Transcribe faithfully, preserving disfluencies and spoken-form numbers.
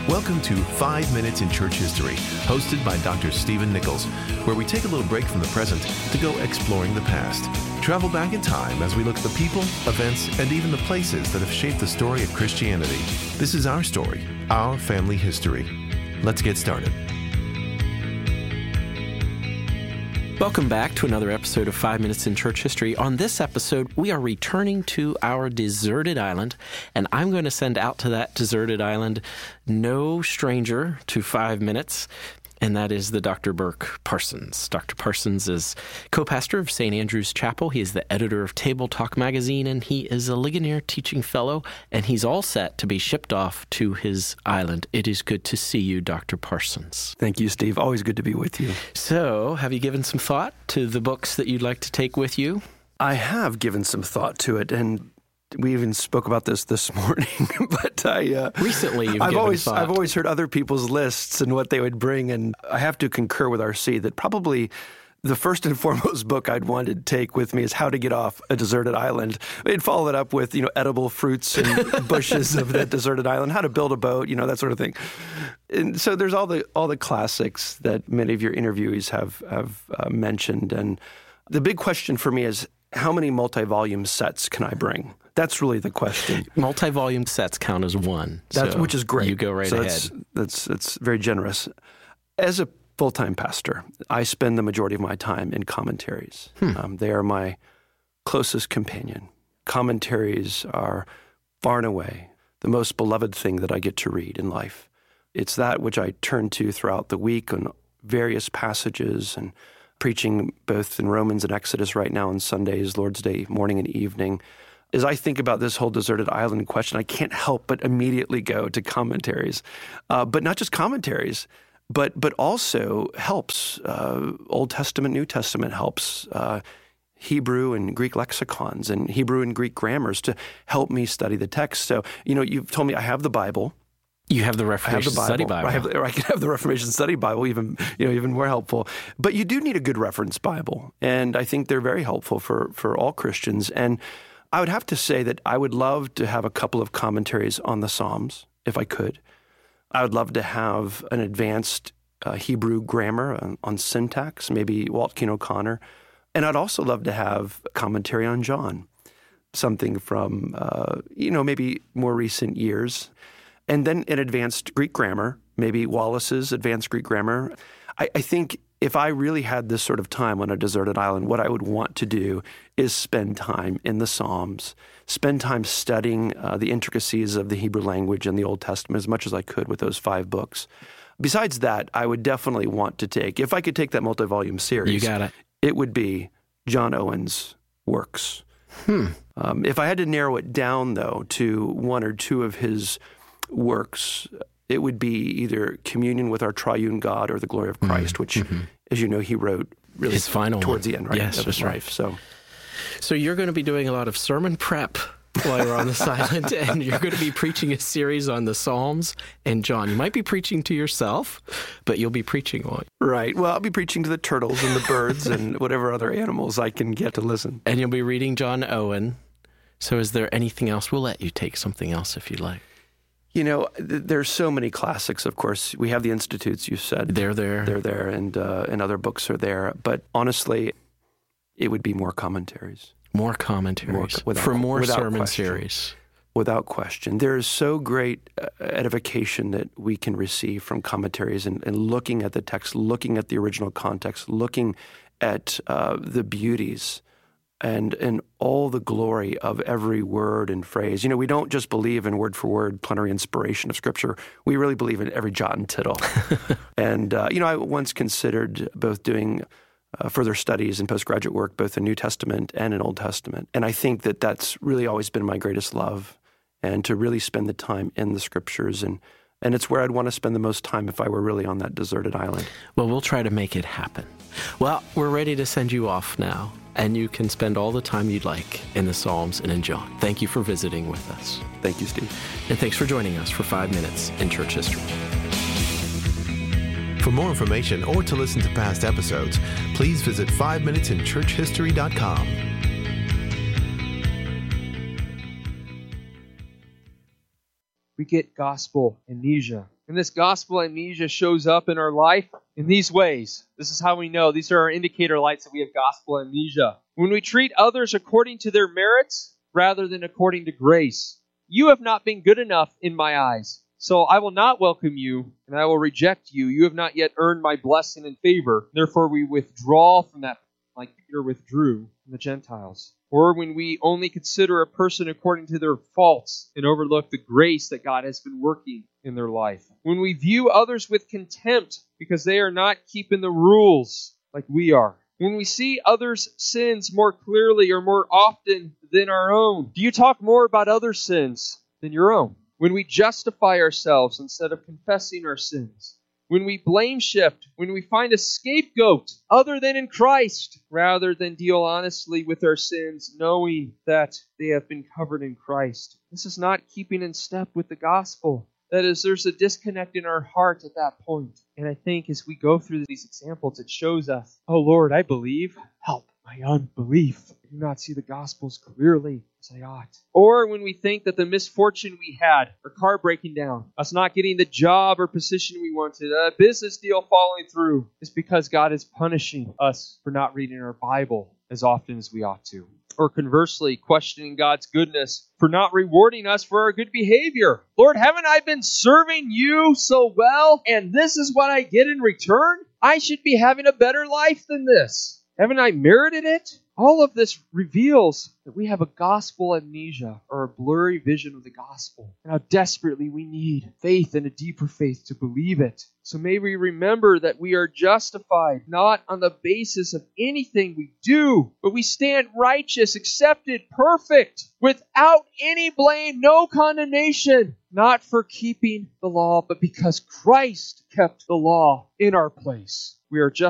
Welcome to Five Minutes in Church History, hosted by Doctor Stephen Nichols, where we take a little break from the present to go exploring the past. Travel back in time as we look at the people, events, and even the places that have shaped the story of Christianity. This is our story, our family history. Let's get started. Welcome back to another episode of Five Minutes in Church History. On this episode, we are returning to our deserted island, and I'm going to send out to that deserted island no stranger to Five Minutes, and that is the Doctor Burk Parsons. Doctor Parsons is co-pastor of Saint Andrew's Chapel. He is the editor of Table Talk magazine, and he is a Ligonier teaching fellow, and he's all set to be shipped off to his island. It is good to see you, Doctor Parsons. Thank you, Steve. Always good to be with you. So, have you given some thought to the books that you'd like to take with you? I have given some thought to it, and we even spoke about this this morning. but I uh, recently, you've I've given always thought. I've always heard other people's lists and what they would bring, and I have to concur with R C that probably the first and foremost book I'd want to take with me is How to Get Off a Deserted Island. I'd follow it up with, you know, edible fruits and bushes of that deserted island, how to build a boat, you know, that sort of thing. And so there's all the all the classics that many of your interviewees have have uh, mentioned, and the big question for me is, how many multi-volume sets can I bring? That's really the question. Multi-volume sets count as one, that's, so which is great. You go right so ahead. That's, that's, that's very generous. As a full-time pastor, I spend the majority of my time in commentaries. Hmm. Um, they are my closest companion. Commentaries are far and away the most beloved thing that I get to read in life. It's that which I turn to throughout the week on various passages, and preaching both in Romans and Exodus right now on Sundays, Lord's Day, morning and evening. As I think about this whole deserted island question, I can't help but immediately go to commentaries. Uh, but not just commentaries, but but also helps. Uh, Old Testament, New Testament helps. Uh, Hebrew and Greek lexicons and Hebrew and Greek grammars to help me study the text. So, you know, you've told me I have the Bible. You have the Reformation the Bible. Study Bible. I, have, I can have the Reformation Study Bible, even you know, even more helpful. But you do need a good reference Bible, and I think they're very helpful for, for all Christians. And I would have to say that I would love to have a couple of commentaries on the Psalms, if I could. I would love to have an advanced uh, Hebrew grammar on, on syntax, maybe Walt Keane O'Connor. And I'd also love to have a commentary on John, something from, uh, you know, maybe more recent years. And then an advanced Greek grammar, maybe Wallace's advanced Greek grammar. I, I think if I really had this sort of time on a deserted island, what I would want to do is spend time in the Psalms, spend time studying uh, the intricacies of the Hebrew language and the Old Testament as much as I could with those five books. Besides that, I would definitely want to take, if I could take that multi-volume series, you got it. It would be John Owen's works. Hmm. Um, if I had to narrow it down, though, to one or two of his works, it would be either Communion with Our Triune God or The Glory of Christ, mm-hmm. which, mm-hmm. as you know, he wrote really his final towards one. the end right, yes, of his right. life. So, so you're going to be doing a lot of sermon prep while you're on this island, and you're going to be preaching a series on the Psalms and John. You might be preaching to yourself, but you'll be preaching on. Right. Well, I'll be preaching to the turtles and the birds and whatever other animals I can get to listen. And you'll be reading John Owen. So is there anything else? We'll let you take something else if you'd like. You know, th- there's so many classics, of course. We have the Institutes, you said. They're there. They're there, and uh, and other books are there. But honestly, it would be more commentaries. More commentaries. More, without, For more sermon question. series. Without question. There is so great uh, edification that we can receive from commentaries and, and looking at the text, looking at the original context, looking at uh, the beauties and and all the glory of every word and phrase. You know, we don't just believe in word-for-word plenary inspiration of Scripture. We really believe in every jot and tittle. and, uh, you know, I once considered both doing uh, further studies and postgraduate work, both in New Testament and in Old Testament. And I think that that's really always been my greatest love, and to really spend the time in the Scriptures. And, and it's where I'd want to spend the most time if I were really on that deserted island. Well, we'll try to make it happen. Well, we're ready to send you off now, and you can spend all the time you'd like in the Psalms and in John. Thank you for visiting with us. Thank you, Steve. And thanks for joining us for Five Minutes in Church History. For more information or to listen to past episodes, please visit five minutes in church history dot com. We get gospel amnesia And this gospel amnesia shows up in our life in these ways. This is how we know. These are our indicator lights that we have gospel amnesia. When we treat others according to their merits rather than according to grace. You have not been good enough in my eyes, so I will not welcome you, and I will reject you. You have not yet earned my blessing and favor. Therefore we withdraw from that, like Peter withdrew from the Gentiles. Or when we only consider a person according to their faults and overlook the grace that God has been working in their life. When we view others with contempt because they are not keeping the rules like we are. When we see others' sins more clearly or more often than our own. Do you talk more about others' sins than your own? When we justify ourselves instead of confessing our sins. When we blame shift, when we find a scapegoat other than in Christ, rather than deal honestly with our sins, knowing that they have been covered in Christ. This is not keeping in step with the gospel. That is, there's a disconnect in our heart at that point. And I think as we go through these examples, it shows us, oh Lord, I believe, help my unbelief. I do not see the gospels clearly as I ought. Or when we think that the misfortune we had, our car breaking down, us not getting the job or position we wanted, a business deal falling through, is because God is punishing us for not reading our Bible as often as we ought to. Or conversely, questioning God's goodness for not rewarding us for our good behavior. Lord, haven't I been serving you so well, and this is what I get in return? I should be having a better life than this. Haven't I merited it? All of this reveals that we have a gospel amnesia, or a blurry vision of the gospel, and how desperately we need faith and a deeper faith to believe it. So may we remember that we are justified not on the basis of anything we do, but we stand righteous, accepted, perfect, without any blame, no condemnation, not for keeping the law, but because Christ kept the law in our place. We are just